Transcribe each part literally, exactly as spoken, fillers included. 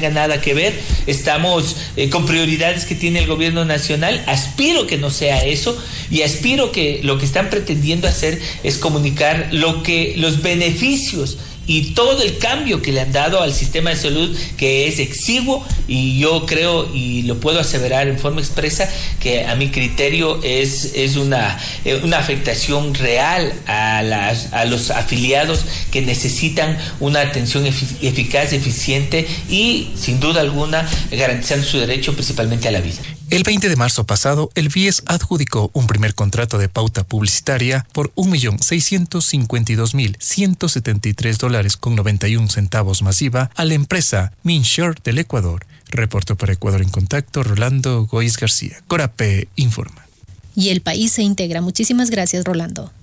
tenga nada que ver. Estamos eh, con prioridades que tiene el gobierno nacional. Aspiro que no sea eso y aspiro que lo que están pretendiendo hacer es comunicar lo que los beneficios y todo el cambio que le han dado al sistema de salud, que es exiguo, y yo creo y lo puedo aseverar en forma expresa que a mi criterio es, es una, una afectación real a, las, a los afiliados que necesitan una atención efic- eficaz, eficiente y sin duda alguna garantizando su derecho principalmente a la vida. El veinte de marzo pasado, el B I E S adjudicó un primer contrato de pauta publicitaria por un millón seiscientos cincuenta y dos mil ciento setenta y tres dólares con noventa y un centavos masiva a la empresa Minsure del Ecuador. Reportó para Ecuador en Contacto Rolando Goiz García. Corape informa. Y el país se integra. Muchísimas gracias, Rolando.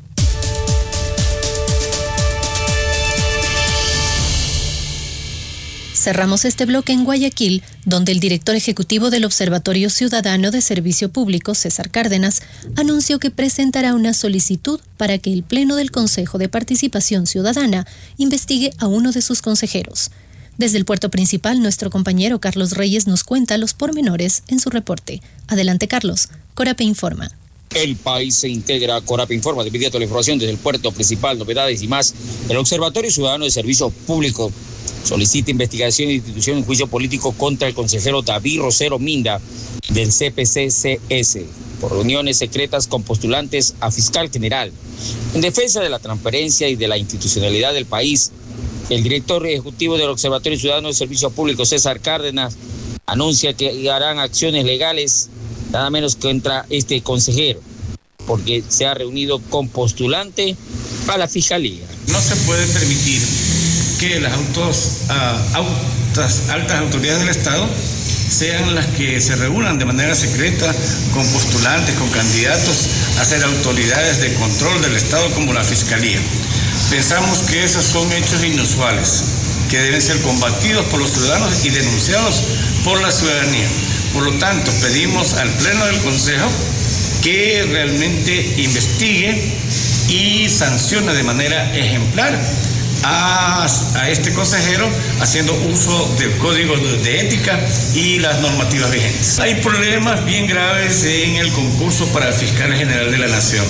Cerramos este bloque en Guayaquil, donde el director ejecutivo del Observatorio Ciudadano de Servicio Público, César Cárdenas, anunció que presentará una solicitud para que el Pleno del Consejo de Participación Ciudadana investigue a uno de sus consejeros. Desde el puerto principal, nuestro compañero Carlos Reyes nos cuenta los pormenores en su reporte. Adelante, Carlos. Corape informa. El país se integra a Corape Informa. De inmediato la información desde el puerto principal, novedades y más. El Observatorio Ciudadano de Servicio Público solicita investigación e institución en juicio político contra el consejero David Rosero Minda del C P C C S por reuniones secretas con postulantes a fiscal general. En defensa de la transparencia y de la institucionalidad del país, el director ejecutivo del Observatorio Ciudadano de Servicio Público, César Cárdenas, anuncia que harán acciones legales nada menos contra este consejero, porque se ha reunido con postulante a la fiscalía. No se puede permitir que las autos, uh, autas, altas autoridades del Estado sean las que se reúnan de manera secreta con postulantes, con candidatos a ser autoridades de control del Estado como la Fiscalía. Pensamos que esos son hechos inusuales, que deben ser combatidos por los ciudadanos y denunciados por la ciudadanía. Por lo tanto, pedimos al Pleno del Consejo que realmente investigue y sancione de manera ejemplar a, a este consejero haciendo uso del Código de Ética y las normativas vigentes. Hay problemas bien graves en el concurso para el Fiscal General de la Nación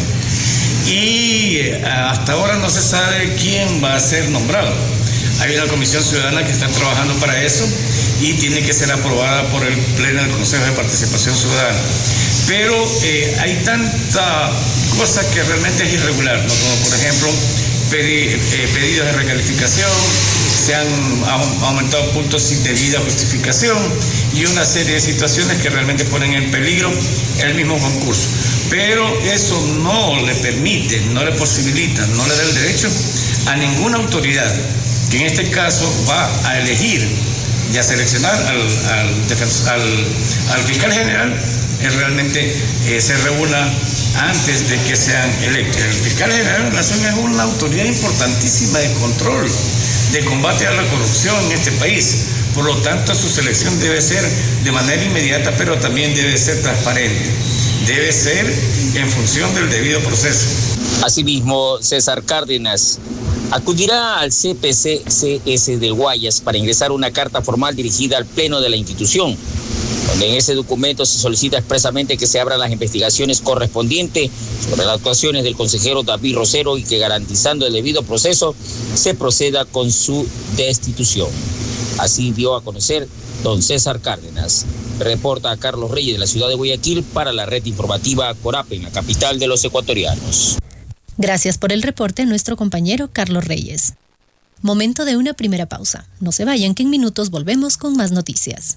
y hasta ahora no se sabe quién va a ser nombrado. Hay una comisión ciudadana que está trabajando para eso y tiene que ser aprobada por el Pleno del Consejo de Participación Ciudadana. Pero eh, hay tanta cosa que realmente es irregular, ¿no? Como por ejemplo pedi- eh, pedidos de recalificación, se han aumentado puntos sin debida justificación y una serie de situaciones que realmente ponen en peligro el mismo concurso. Pero eso no le permite, no le posibilita, no le da el derecho a ninguna autoridad que en este caso va a elegir y a seleccionar al, al, defens- al, al fiscal general, eh, realmente eh, se reúna antes de que sean electos. El fiscal general de la Nación es una autoridad importantísima de control, de combate a la corrupción en este país. Por lo tanto, su selección debe ser de manera inmediata, pero también debe ser transparente. Debe ser en función del debido proceso. Asimismo, César Cárdenas acudirá al C P C C S del Guayas para ingresar una carta formal dirigida al Pleno de la institución, donde en ese documento se solicita expresamente que se abran las investigaciones correspondientes sobre las actuaciones del consejero David Rosero y que, garantizando el debido proceso, se proceda con su destitución. Así dio a conocer don César Cárdenas. Reporta a Carlos Reyes de la ciudad de Guayaquil para la red informativa Corape, en la capital de los ecuatorianos. Gracias por el reporte a nuestro compañero Carlos Reyes. Momento de una primera pausa. No se vayan, que en minutos volvemos con más noticias.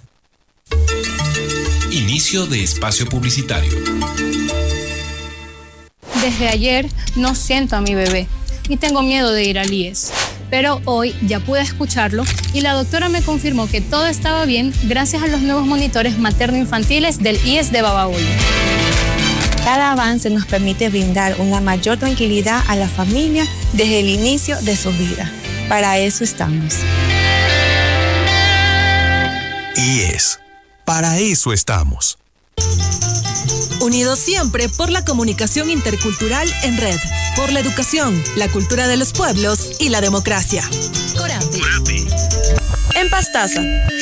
Inicio de espacio publicitario. Desde ayer no siento a mi bebé y tengo miedo de ir al I E S. Pero hoy ya pude escucharlo y la doctora me confirmó que todo estaba bien gracias a los nuevos monitores materno-infantiles del I E S de Babahoyo. Cada avance nos permite brindar una mayor tranquilidad a la familia desde el inicio de su vida. Para eso estamos. I E S. Para eso estamos. Unidos siempre por la comunicación intercultural en red, por la educación, la cultura de los pueblos y la democracia. Corape. En Pastaza.